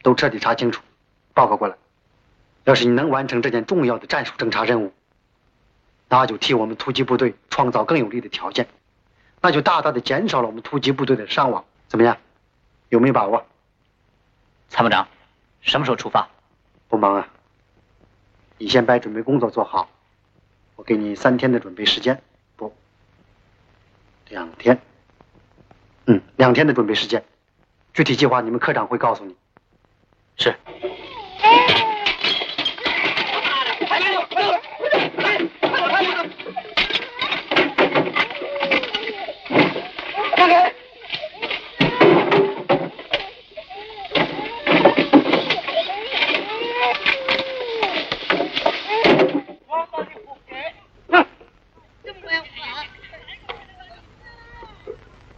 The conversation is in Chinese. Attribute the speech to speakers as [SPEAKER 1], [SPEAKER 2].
[SPEAKER 1] 都彻底查清楚，报告过来。要是你能完成这件重要的战术侦察任务，那就替我们突击部队创造更有利的条件，那就大大的减少了我们突击部队的伤亡。怎么样？有没有把握？
[SPEAKER 2] 参谋长，什么时候出发？
[SPEAKER 1] 不忙啊，你先把准备工作做好，我给你3天的准备时间，不，2天。2天的准备时间，具体计划你们科长会告诉你。
[SPEAKER 2] 是。